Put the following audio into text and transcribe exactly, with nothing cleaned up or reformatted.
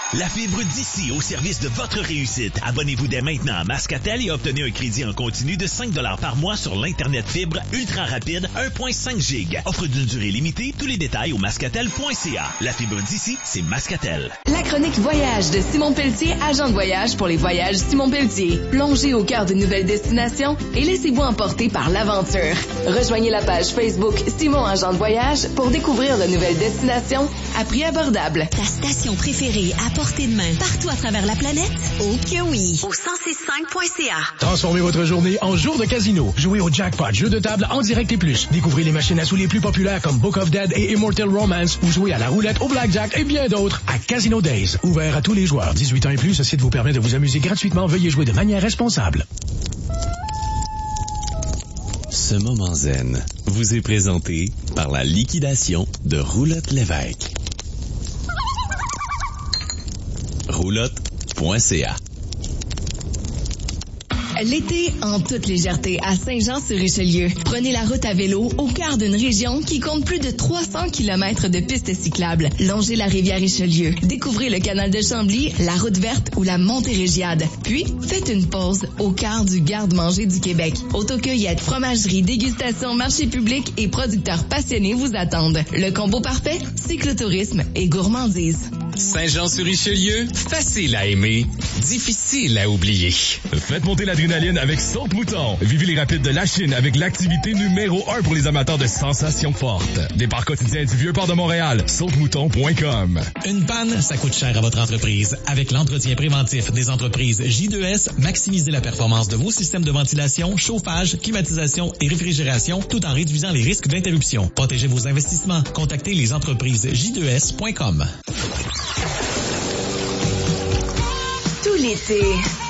La fibre d'ici au service de votre réussite. Abonnez-vous dès maintenant à Mascatel et obtenez un crédit en continu de cinq dollars par mois sur l'Internet fibre ultra rapide un virgule cinq giga. Offre d'une durée limitée. Tous les détails au mascatel point c a. La fibre d'ici, c'est Mascatel. La chronique voyage de Simon Pelletier, agent de voyage pour les voyages Simon Pelletier. Plongez au cœur de nouvelles destinations et laissez-vous emporter par l'aventure. Rejoignez la page Facebook Simon Agent de voyage pour découvrir de nouvelles destinations à prix abordable. Ta station préférée à portée de main partout à travers la planète? Oh que oui! Au cent six cinq point c a. Transformez votre journée en jour de casino. Jouez au jackpot, jeu de table en direct et plus. Découvrez les machines à sous les plus populaires comme Book of Dead et Immortal Romance ou jouez à la roulette, au blackjack et bien d'autres à Casino Days. Ouvert à tous les joueurs. dix-huit ans et plus, ce site vous permet de vous amuser gratuitement. Veuillez jouer de manière responsable. Ce moment zen vous est présenté par la liquidation de Roulotte Lévesque. roulotte point c a. L'été en toute légèreté à Saint-Jean-sur-Richelieu. Prenez la route à vélo au cœur d'une région qui compte plus de trois cents kilomètres de pistes cyclables. Longez la rivière Richelieu. Découvrez le canal de Chambly, la route verte ou la Montérégiade. Puis, faites une pause au cœur du garde-manger du Québec. Autocueillette, fromagerie, dégustation, marché public et producteurs passionnés vous attendent. Le combo parfait, cyclotourisme et gourmandise. Saint-Jean-sur-Richelieu, facile à aimer, difficile à oublier. Faites monter l'adrénaline avec Saute-Mouton. Vivez les rapides de la Chine avec l'activité numéro un pour les amateurs de sensations fortes. Départ quotidien du Vieux-Port de Montréal. saute mouton point com. Une panne, ça coûte cher à votre entreprise. Avec l'entretien préventif des entreprises J deux S, maximisez la performance de vos systèmes de ventilation, chauffage, climatisation et réfrigération tout en réduisant les risques d'interruption. Protégez vos investissements. Contactez les entreprises j deux s point com. Tout l'été,